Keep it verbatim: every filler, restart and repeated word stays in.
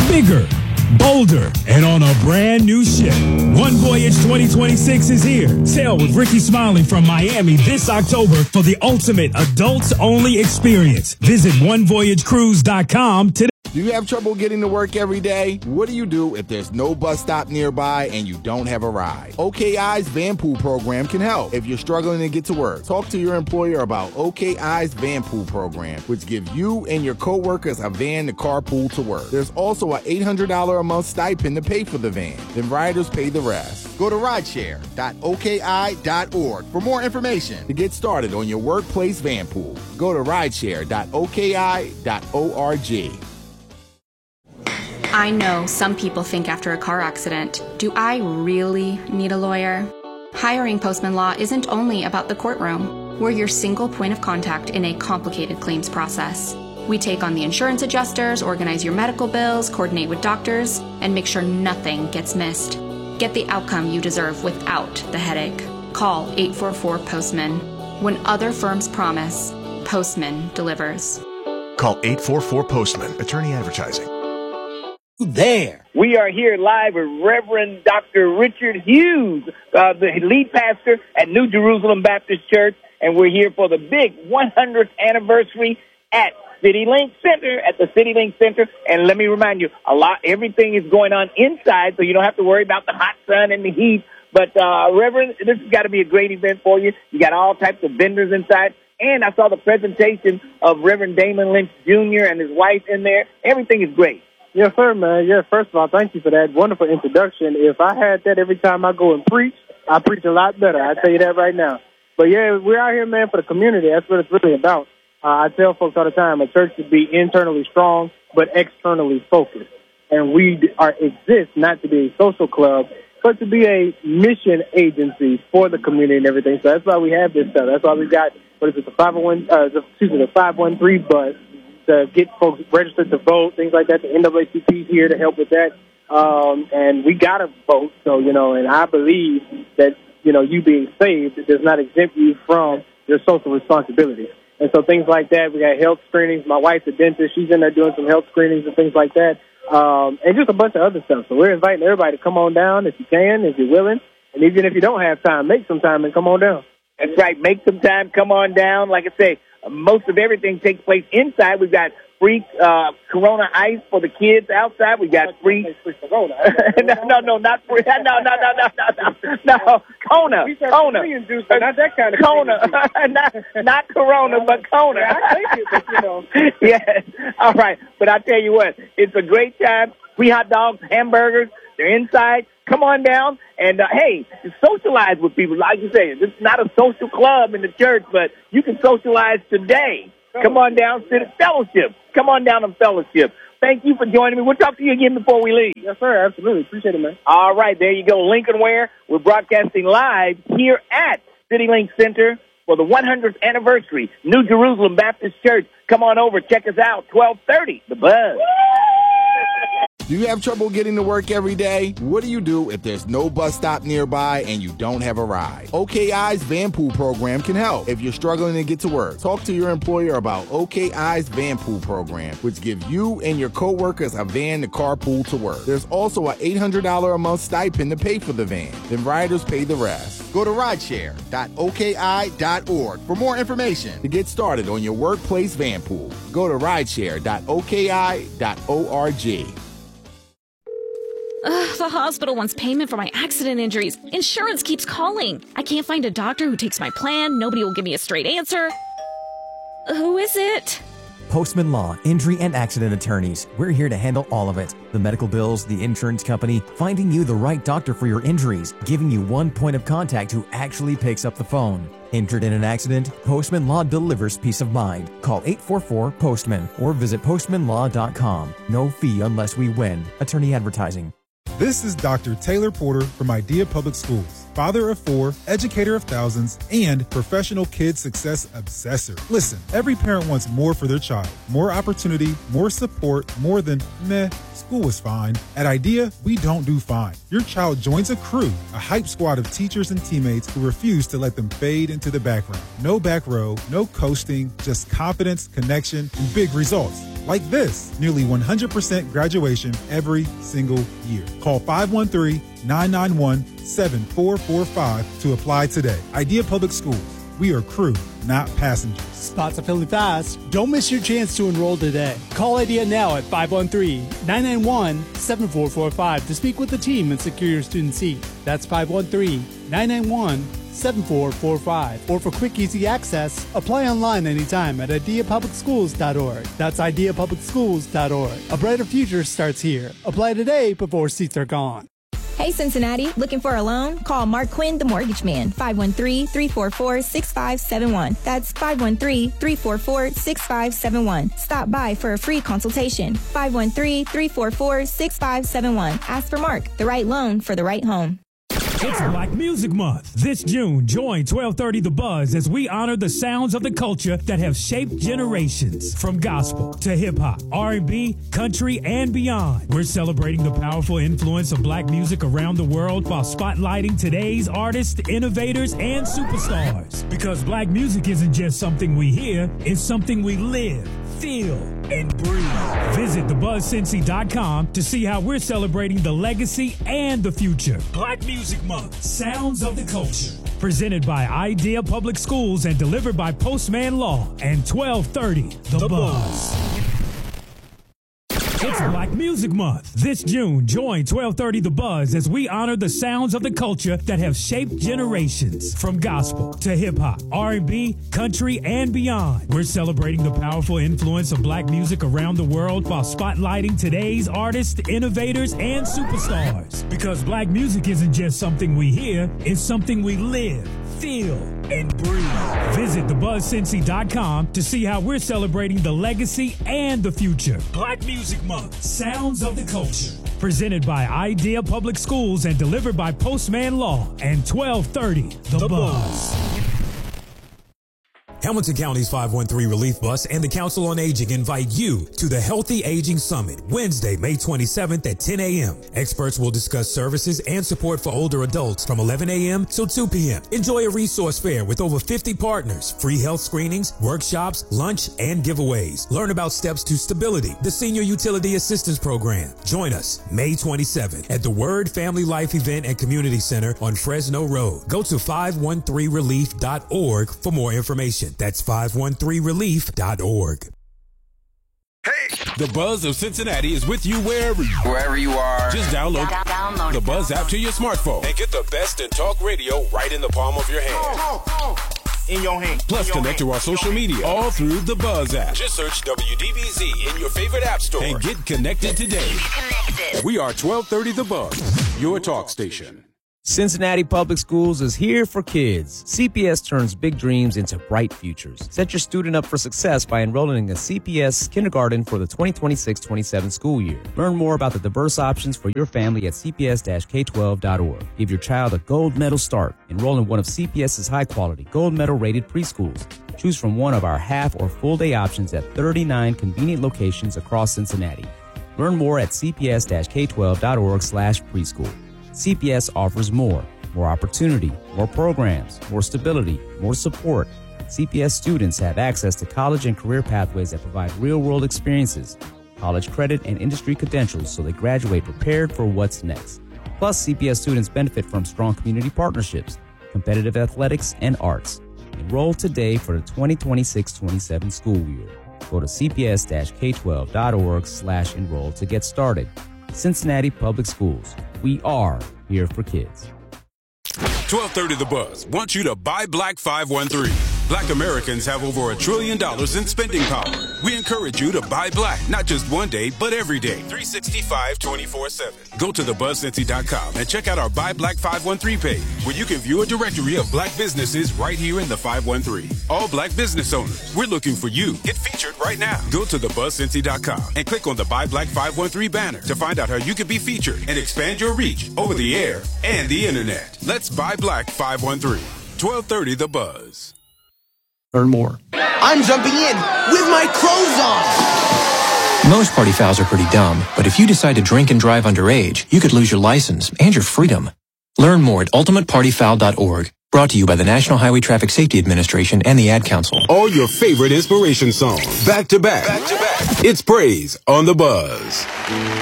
bigger, bolder, and on a brand new ship. One Voyage twenty twenty-six is here. Sail with Ricky Smiley from Miami this October for the ultimate adults-only experience. Visit one voyage cruise dot com today. Do you have trouble getting to work every day? What do you do if there's no bus stop nearby and you don't have a ride? O K I's Van Pool program can help. If you're struggling to get to work, talk to your employer about O K I's Van Pool program, which gives you and your coworkers a van to carpool to work. There's also an eight hundred dollars a month stipend to pay for the van. Then riders pay the rest. Go to rideshare dot O K I dot org for more information to get started on your workplace van pool. Go to rideshare dot O K I dot org. I know some people think after a car accident, do I really need a lawyer? Hiring Postman Law isn't only about the courtroom. We're your single point of contact in a complicated claims process. We take on the insurance adjusters, organize your medical bills, coordinate with doctors, and make sure nothing gets missed. Get the outcome you deserve without the headache. Call eight four four Postman. When other firms promise, Postman delivers. Call eight four four Postman. Attorney Advertising. There. We are here live with Reverend Doctor Richard Hughes, uh, the lead pastor at New Jerusalem Baptist Church, and we're here for the big one hundredth anniversary at CityLink Center, at the CityLink Center. And let me remind you, a lot, everything is going on inside, so you don't have to worry about the hot sun and the heat. But, uh, Reverend, this has got to be a great event for you. You got all types of vendors inside. And I saw the presentation of Reverend Damon Lynch Junior and his wife in there. Everything is great. Yes, sir, man. Yes, first of all, thank you for that wonderful introduction. If I had that every time I go and preach, I preach a lot better. I tell you that right now. But, yeah, we're out here, man, for the community. That's what it's really about. Uh, I tell folks all the time, a church should be internally strong but externally focused. And we are exist not to be a social club, but to be a mission agency for the community and everything. So that's why we have this stuff. That's why we got, what is it, the five oh one, uh, excuse me, the five one three bus to get folks registered to vote, things like that. The N double A C P is here to help with that. Um, and we got to vote. So, you know, and I believe that, you know, you being saved does not exempt you from your social responsibilities. And so things like that, we got health screenings. My wife's a dentist. She's in there doing some health screenings and things like that. Um, and just a bunch of other stuff. So we're inviting everybody to come on down if you can, if you're willing. And even if you don't have time, make some time and come on down. That's right. Make some time. Come on down. Like I say, most of everything takes place inside. We've got free uh, Corona ice for the kids outside. We got free. free Corona. no, no, no, not free. No, no, no, no, no, no, no. Kona, Kona, juice, not that kind of Kona, not not Corona, but Kona. I take it, but you know. Yes. All right, but I tell you what, it's a great time. Free hot dogs, hamburgers. They're inside. Come on down and, uh, hey, socialize with people. Like you say, this is not a social club in the church, but you can socialize today. Come on down, sit at fellowship. Come on down and fellowship. Thank you for joining me. We'll talk to you again before we leave. Yes, sir. Absolutely. Appreciate it, man. All right. There you go. Lincoln Ware. We're broadcasting live here at CityLink Center for the one hundredth anniversary. New Jerusalem Baptist Church. Come on over. Check us out. twelve thirty. The Buzz. Do you have trouble getting to work every day? What do you do if there's no bus stop nearby and you don't have a ride? O K I's Van Pool program can help. If you're struggling to get to work, talk to your employer about O K I's Van Pool program, which gives you and your coworkers a van to carpool to work. There's also an eight hundred dollars a month stipend to pay for the van. Then riders pay the rest. Go to rideshare dot O K I dot org for more information to get started on your workplace van pool. Go to rideshare dot O K I dot org. Ugh, the hospital wants payment for my accident injuries. Insurance keeps calling. I can't find a doctor who takes my plan. Nobody will give me a straight answer. Who is it? Postman Law, Injury and Accident Attorneys. We're here to handle all of it. The medical bills, the insurance company, finding you the right doctor for your injuries, giving you one point of contact who actually picks up the phone. Injured in an accident? Postman Law delivers peace of mind. Call eight four four POSTMAN or visit postman law dot com. No fee unless we win. Attorney Advertising. This is Doctor Taylor Porter from Idea Public Schools, father of four, educator of thousands, and professional kid success obsessor. Listen, every parent wants more for their child. More opportunity, more support, more than, meh, school is fine. At Idea, we don't do fine. Your child joins a crew, a hype squad of teachers and teammates who refuse to let them fade into the background. No back row, no coasting, just confidence, connection, and big results. Like this, nearly one hundred percent graduation every single year. Call five one three, nine nine one, seven four four five to apply today. Idea Public Schools. We are crew, not passengers. Spots are filling fast. Don't miss your chance to enroll today. Call IDEA now at five one three, nine nine one, seven four four five to speak with the team and secure your student seat. That's five one three, nine nine one, seven four four five. Or for quick, easy access, apply online anytime at idea public schools dot org. That's idea public schools dot org. A brighter future starts here. Apply today before seats are gone. Hey, Cincinnati, looking for a loan? Call Mark Quinn, the mortgage man, five one three, three four four, six five seven one. That's five one three, three four four, six five seven one. Stop by for a free consultation. five one three, three four four, six five seven one. Ask for Mark, the right loan for the right home. It's Black Music Month. This June, join twelve thirty The Buzz as we honor the sounds of the culture that have shaped generations. From gospel to hip-hop, R and B, country, and beyond. We're celebrating the powerful influence of black music around the world while spotlighting today's artists, innovators, and superstars. Because black music isn't just something we hear, it's something we live, feel, and breathe. Visit the buzz cincy dot com to see how we're celebrating the legacy and the future. Black Music Month, Sounds of the Culture. Presented by Idea Public Schools and delivered by Postman Law and twelve thirty The, the Buzz. Buzz. It's Black Music Month. This June, join twelve thirty The Buzz as we honor the sounds of the culture that have shaped generations. From gospel to hip-hop, R and B, country, and beyond. We're celebrating the powerful influence of black music around the world while spotlighting today's artists, innovators, and superstars. Because black music isn't just something we hear, it's something we live, feel, and breathe. Visit the buzz cincy dot com to see how we're celebrating the legacy and the future. Black Music Month, Sounds of the Culture. Presented by Idea Public Schools and delivered by Postman Law and twelve thirty The, the Buzz. Buzz. Hamilton County's five one three Relief Bus and the Council on Aging invite you to the Healthy Aging Summit, Wednesday, May twenty-seventh at ten a.m. Experts will discuss services and support for older adults from eleven a.m. till two p.m. Enjoy a resource fair with over fifty partners, free health screenings, workshops, lunch, and giveaways. Learn about steps to stability, the Senior Utility Assistance Program. Join us May twenty-seventh at the Word Family Life Event and Community Center on Fresno Road. Go to five one three relief dot org for more information. That's five one three relief dot org. Hey! The Buzz of Cincinnati is with you wherever you, wherever you are. Just download, download the Buzz app to your smartphone and get the best in talk radio right in the palm of your hand. Oh, oh, oh. In your hand. Plus, your connect hand. to our social media all through the Buzz app. Just search W D B Z in your favorite app store and get connected today. Connected. We are twelve thirty The Buzz, your talk station. Cincinnati Public Schools is here for kids. C P S turns big dreams into bright futures. Set your student up for success by enrolling in a C P S kindergarten for the twenty twenty-six twenty-seven school year. Learn more about the diverse options for your family at c p s dash k twelve dot org. Give your child a gold medal start. Enroll in one of CPS's high-quality gold medal rated preschools. Choose from one of our half or full day options at thirty-nine convenient locations across Cincinnati. Learn more at c p s dash k twelve dot org slash preschool. C P S offers more, more opportunity, more programs, more stability, more support. C P S students have access to college and career pathways that provide real-world experiences, college credit, and industry credentials so they graduate prepared for what's next. Plus, C P S students benefit from strong community partnerships, competitive athletics, and arts. Enroll today for the twenty twenty-six twenty-seven school year. Go to c p s dash k twelve dot org slash enroll to get started. Cincinnati Public Schools. We are here for kids. twelve thirty The Buzz wants you to buy Black five one three. Black Americans have over a trillion dollars in spending power. We encourage you to buy black, not just one day, but every day, three sixty-five, twenty-four seven. Go to the buzz cincy dot com and check out our Buy Black five one three page, where you can view a directory of black businesses right here in the five one three. All black business owners, we're looking for you. Get featured right now. Go to the buzz cincy dot com and click on the Buy Black five one three banner to find out how you can be featured and expand your reach over the air and the internet. Let's buy Black five one three. twelve thirty The Buzz. Learn more. I'm jumping in with my clothes on. Most party fouls are pretty dumb, but if you decide to drink and drive underage, you could lose your license and your freedom. Learn more at ultimate party foul dot org. Brought to you by the National Highway Traffic Safety Administration and the Ad Council. All your favorite inspiration songs, back to back. Back to back. It's Praise on the Buzz.